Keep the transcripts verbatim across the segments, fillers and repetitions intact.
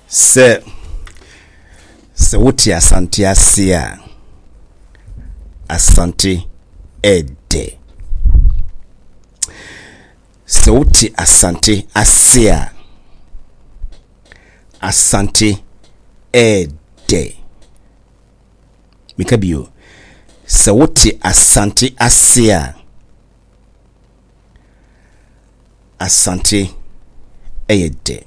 Se se wuti asante asia asante ede. Se wuti asante asia asante ede. Mikabio. Se wuti asante asia asante ede.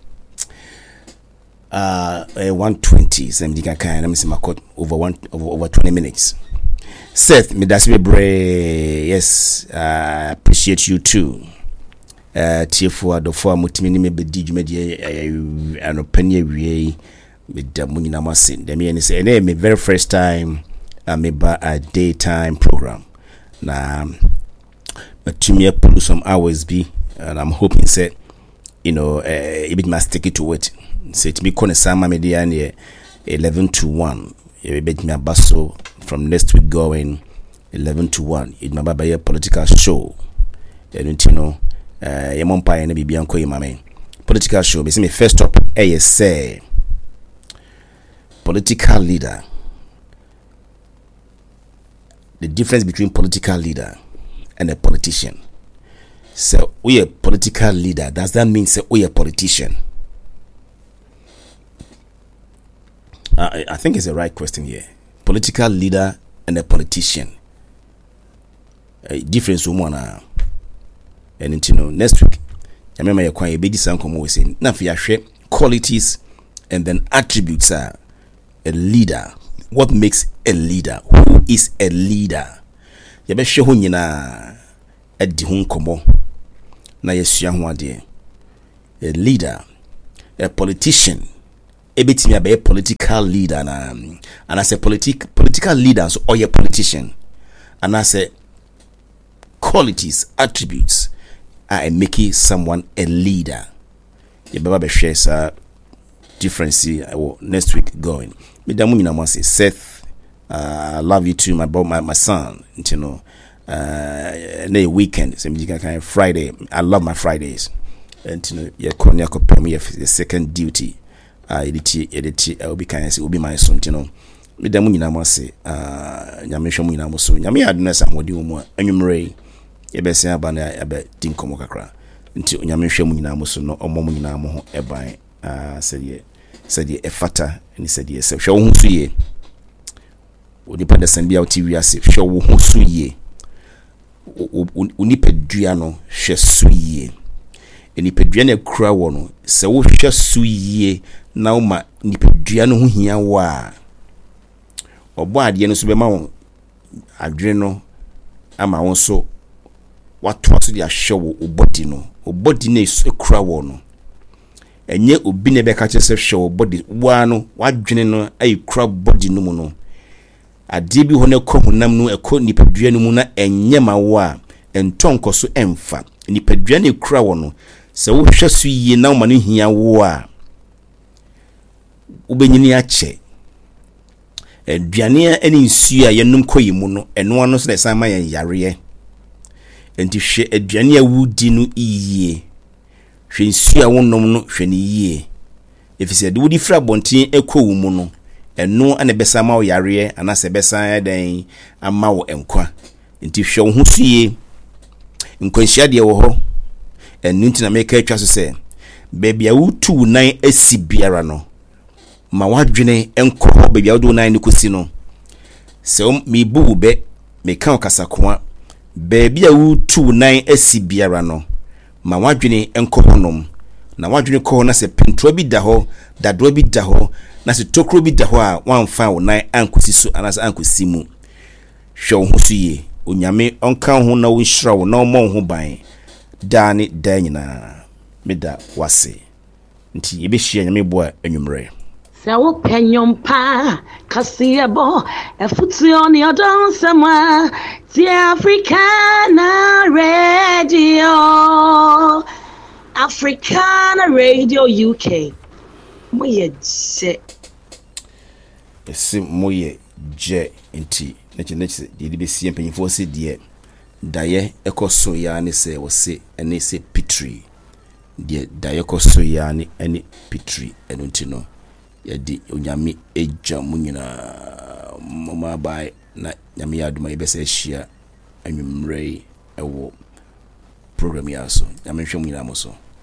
Uh, uh, one twenty. So I'm going to let my code over one over, over twenty minutes. Seth, me that's me bre. Yes, I uh, appreciate you too. Uh, T for the four multimini me be did you me an opinion we with the munina masin. The me say me very first time I me ba a daytime program. Now, but to me pull some hours be, and I'm hoping say you know uh, a bit must stick it to it. Say to me kone sama media near eleven to one. You bet me a basso from next week going eleven to one. It my baba a political show. And you know, uh your mom pie and a baby uncle mame. Political show. Be me first up a say political leader. The difference between political leader and a politician. So we a political leader, does that mean say we a politician? I, I think it's the right question here. Political leader and a politician. A difference woman. And you know, next week, I remember you're quite a big sound come always saying, now for your qualities and then attributes are a leader. What makes a leader? Who is a leader? You better show you na at the home combo. Na yesu ahwa de. A leader, a politician. Ebiti me be a political leader na and I say politic political leaders or a politician and I say qualities attributes are making someone a leader. You baba be share sa difference next week going. Me da mu nyina mo say Seth, uh, I love you too my my, my son, you know. Uh na weekend so me kind of Friday. I love my Fridays. And you know you konya ko pem your second duty. Ah, editi editi obi kan say obi my son, you know. Me da mu nyina mo say ah nyame hwe mu nyina mo so. Nyame aduna sa hodi mu anwumre ye be se aba na aba din komo kakra. Nti nyame hwe mu nyina mo so no omo mu nyina mo ho eban ah say ye say ye efata ni say ye say hwe wo hu so ye. Onipa da san bia o T V ase hwe wo hu so ye. Onipa dua no hwe so ye. Enipadua na kura wo no se wo hwe so ye na wo ma nipadua no ho hia wo a obo ade no so be ma wo adwene no ama wo so wato so dia hwe wo obodi no obodi na ekura wo no enye obi ne be ka chese hwe wo body wa no wadwene no ayi kura body no mu no ade bi ho na kɔ honam no ekɔ nipadua no mu na enye ma wo a entonko so emfa nipadua na ekura wo no se wo hwe so yie na wo no hia wo a ubenyini ache aduane ani nsu a yenum koyi mu no eno ano so na ma yan yare enti hwe aduane a wudi no yie hwe nsu a wonom no hwe ne yie efise de wudi fra bonten ekowu mu no eno ane besa ma wo yare anase besa den ama wo enkwa enti hwe wo hu suyie nkwanhia de wo ho enu ntina meka atwa so se baby a wutu nan asi biara no ma wadwene enko ho baby a wudu nan ne kosi no se me bu be me kan kasakoa baby a wutu nan asi biara no ma wadwene enko honom na wadwene ko na se pentro bi da ho dadro bi da ho na se tokro bi da ho a wanfa wo nan ankosi so anase ankosi mu hwe wo ho so ye onyame onka ho na wo nhira wo na wo ho ban dani danyina meda wase nti yebehia nyame boa anwumre se wo penyompa kasiebo efutuo ni odon sama ti Africana Radio Africana Radio U K moye je ese moye je nti neche neche de be sie mpanyifo se de daye ekoso ya ne se wo se ene se pitri de dayeko so ya ne ene pitri eno ntino ya di onyame eja mu nyina mama bai na nyame ya aduma yebese hia anwumrei ewo program ya so nyame hwɛ mu nyina mo so